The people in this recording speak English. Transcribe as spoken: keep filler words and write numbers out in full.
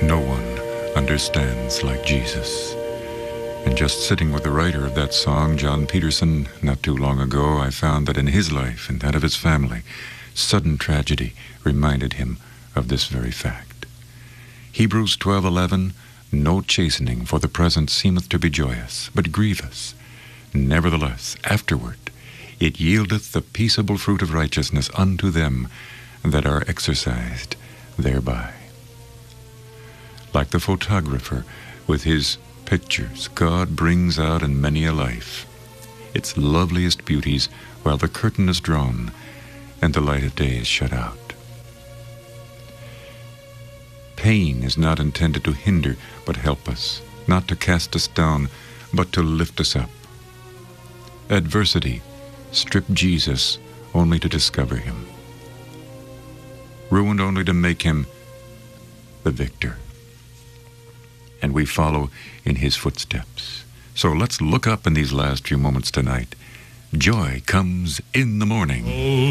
No one understands like Jesus. And just sitting with the writer of that song, John Peterson, not too long ago, I found that in his life and that of his family, sudden tragedy reminded him of this very fact. Hebrews twelve eleven, no chastening for the present seemeth to be joyous, but grievous. Nevertheless, afterward, it yieldeth the peaceable fruit of righteousness unto them that are exercised thereby. Like the photographer with his pictures, God brings out in many a life its loveliest beauties while the curtain is drawn and the light of day is shut out. Pain is not intended to hinder but help us, not to cast us down but to lift us up. Adversity stripped Jesus only to discover him, ruined only to make him the victor. And we follow in his footsteps. So let's look up in these last few moments tonight. Joy comes in the morning.